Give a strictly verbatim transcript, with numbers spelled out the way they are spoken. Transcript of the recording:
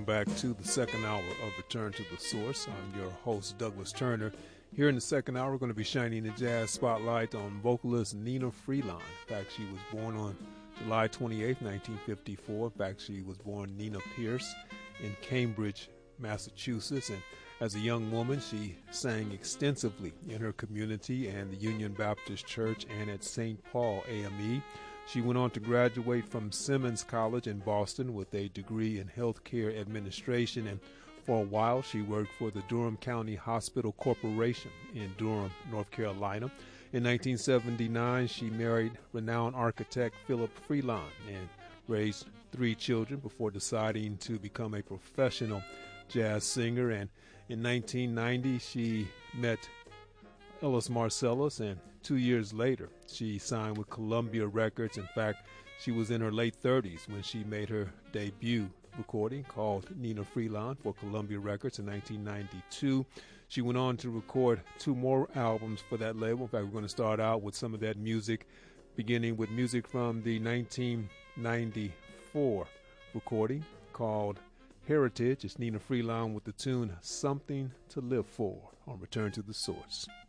welcome back to the second hour of Return to the Source. I'm your host, Douglas Turner. Here in the second hour, we're going to be shining the jazz spotlight on vocalist Nina Freelon. In fact, she was born on July twenty-eighth, nineteen fifty-four. In fact, she was born Nina Pierce in Cambridge, Massachusetts. And as a young woman, she sang extensively in her community and the Union Baptist Church and at Saint Paul A M E. She went on to graduate from Simmons College in Boston with a degree in healthcare administration, and for a while she worked for the Durham County Hospital Corporation in Durham, North Carolina. In nineteen seventy-nine, she married renowned architect Philip Freelon and raised three children before deciding to become a professional jazz singer. And in nineteen ninety, she met Ellis Marsalis, and two years later, she signed with Columbia Records. In fact, she was in her late thirties when she made her debut recording called Nina Freelon for Columbia Records in nineteen ninety-two. She went on to record two more albums for that label. In fact, we're going to start out with some of that music, beginning with music from the nineteen ninety-four recording called Heritage. It's Nina Freelon with the tune Something to Live For on Return to the Source.